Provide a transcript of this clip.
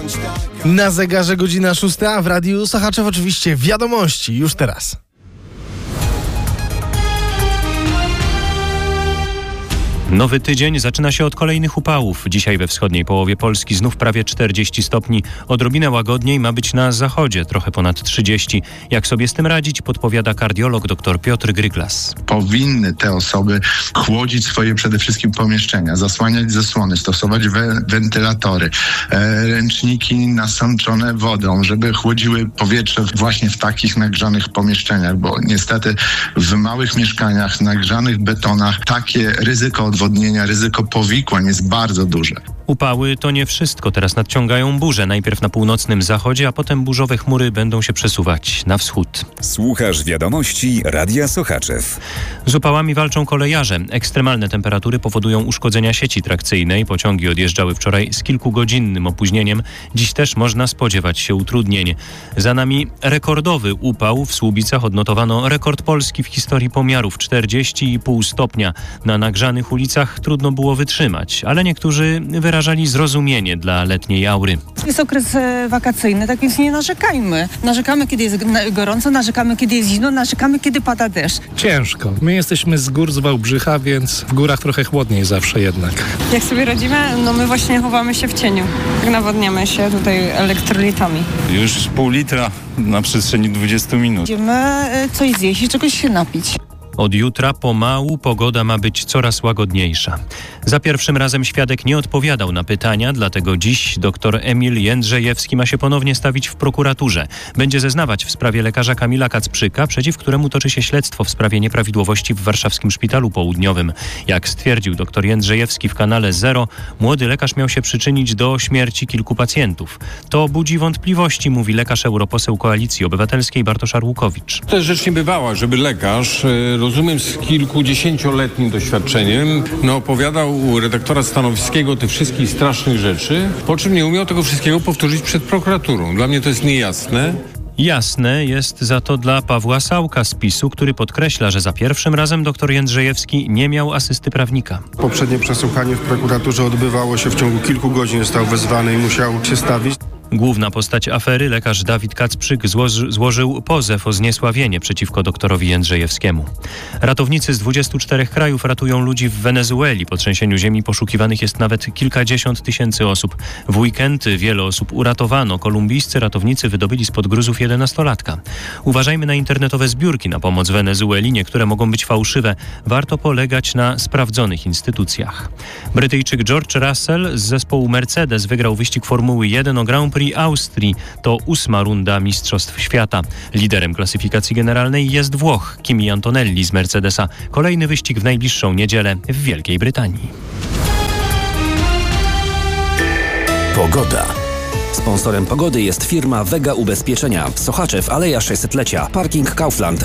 Na zegarze godzina 6, a w Radiu Sochaczew oczywiście wiadomości już teraz. Nowy tydzień zaczyna się od kolejnych upałów. Dzisiaj we wschodniej połowie Polski znów prawie 40 stopni. Odrobinę łagodniej ma być na zachodzie, trochę ponad 30. Jak sobie z tym radzić, podpowiada kardiolog dr Piotr Gryglas. Powinny te osoby chłodzić swoje przede wszystkim pomieszczenia, zasłaniać zasłony, stosować wentylatory, ręczniki nasączone wodą, żeby chłodziły powietrze właśnie w takich nagrzanych pomieszczeniach, bo niestety w małych mieszkaniach, nagrzanych betonach takie ryzyko odwodnienia, ryzyko powikłań jest bardzo duże. Upały to nie wszystko. Teraz nadciągają burze. Najpierw na północnym zachodzie, a potem burzowe chmury będą się przesuwać na wschód. Słuchasz wiadomości Radia Sochaczew. Z upałami walczą kolejarze. Ekstremalne temperatury powodują uszkodzenia sieci trakcyjnej. Pociągi odjeżdżały wczoraj z kilkugodzinnym opóźnieniem. Dziś też można spodziewać się utrudnień. Za nami rekordowy upał. W Słubicach odnotowano rekord Polski w historii pomiarów 40,5 stopnia. Na nagrzanych ulicach trudno było wytrzymać, ale niektórzy wyrażali zrozumienie dla letniej aury. Jest okres wakacyjny, tak więc nie narzekajmy. Narzekamy, kiedy jest gorąco, narzekamy, kiedy jest zimno, narzekamy, kiedy pada deszcz. Ciężko. My jesteśmy z gór, z Wałbrzycha, więc w górach trochę chłodniej zawsze jednak. Jak sobie radzimy? No my właśnie chowamy się w cieniu. Nawadniamy się tutaj elektrolitami. Już pół litra na przestrzeni 20 minut. Będziemy coś zjeść i czegoś się napić. Od jutra pomału pogoda ma być coraz łagodniejsza. Za pierwszym razem świadek nie odpowiadał na pytania, dlatego dziś dr Emil Jędrzejewski ma się ponownie stawić w prokuraturze. Będzie zeznawać w sprawie lekarza Kamila Kacprzyka, przeciw któremu toczy się śledztwo w sprawie nieprawidłowości w warszawskim szpitalu południowym. Jak stwierdził dr Jędrzejewski w kanale Zero, młody lekarz miał się przyczynić do śmierci kilku pacjentów. To budzi wątpliwości, mówi lekarz europoseł Koalicji Obywatelskiej Bartosz Arłukowicz. To jest rzecz niebywała, żeby lekarz, rozumiem, z kilkudziesięcioletnim doświadczeniem, opowiadał u redaktora Stanowskiego tych wszystkich strasznych rzeczy, po czym nie umiał tego wszystkiego powtórzyć przed prokuraturą. Dla mnie to jest niejasne. Jasne jest za to dla Pawła Sałka z PiS-u, który podkreśla, że za pierwszym razem dr Jędrzejewski nie miał asysty prawnika. Poprzednie przesłuchanie w prokuraturze odbywało się w ciągu kilku godzin, został wezwany i musiał się stawić. Główna postać afery, lekarz Dawid Kacprzyk, złożył pozew o zniesławienie przeciwko doktorowi Jędrzejewskiemu. Ratownicy z 24 krajów ratują ludzi w Wenezueli. Po trzęsieniu ziemi poszukiwanych jest nawet kilkadziesiąt tysięcy osób. W weekendy wiele osób uratowano. Kolumbijscy ratownicy wydobyli spod gruzów 11-latka. Uważajmy na internetowe zbiórki na pomoc Wenezueli. Niektóre mogą być fałszywe. Warto polegać na sprawdzonych instytucjach. Brytyjczyk George Russell z zespołu Mercedes wygrał wyścig Formuły 1 o Grand Prix Austrii. To 8. runda Mistrzostw Świata. Liderem klasyfikacji generalnej jest Włoch Kimi Antonelli z Mercedesa. Kolejny wyścig w najbliższą niedzielę w Wielkiej Brytanii. Pogoda. Sponsorem pogody jest firma Vega Ubezpieczenia. Sochaczew, Aleja 600-lecia. Parking Kaufland.